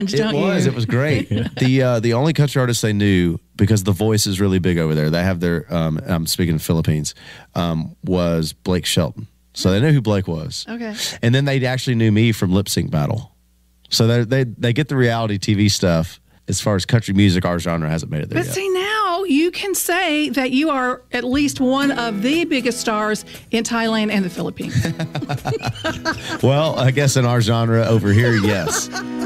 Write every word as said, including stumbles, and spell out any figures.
It don't was. you? It was great. The uh, the only country artist they knew, because the voice is really big over there. They have their. Um, I'm speaking of Philippines. Um, was Blake Shelton. So they knew who Blake was. Okay. And then they actually knew me from Lip Sync Battle. So they they they get the reality T V stuff. As far as country music, our genre hasn't made it there But yet. see, now you can say that you are at least one of the biggest stars in Thailand and the Philippines. Well, I guess in our genre over here, yes.